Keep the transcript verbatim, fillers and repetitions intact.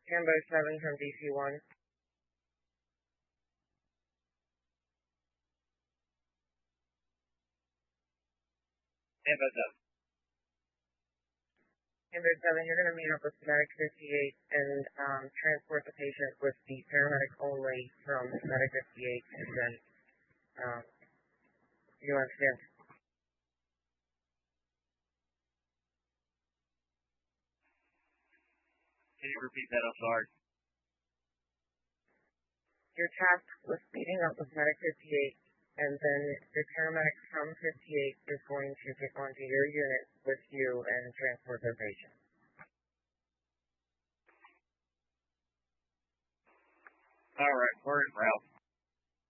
Tambo seven from D C one. Tambo seven. Tambo seven, you're going to meet up with Medic fifty-eight and um, transport the patient with the paramedic only from Medic fifty-eight, and then um, you understand. Can you repeat that? I'm sorry. You're tasked with meeting up with Medic fifty-eight, and then the paramedic from fifty-eight is going to get onto your unit with you and transport their patient. All right, we're en route.